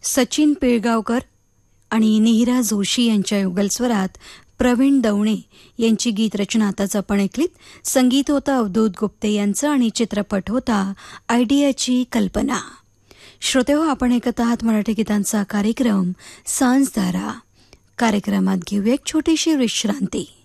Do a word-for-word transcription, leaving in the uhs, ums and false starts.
सचिन पिळगावकर आणि निहिरा जोशी यांच्या युगलस्वरात प्रवीण दवणे यांची गीतरचना आताच आपण ऐकलीत. संगीत होता अवधूत गुप्ते यांचं आणि चित्रपट होता आयडियाची कल्पना. श्रोतेहो, आपण ऐकत आहात मराठी गीतांचा कार्यक्रम सांजधारा. कार्यक्रमात घेऊया एक छोटीशी विश्रांती.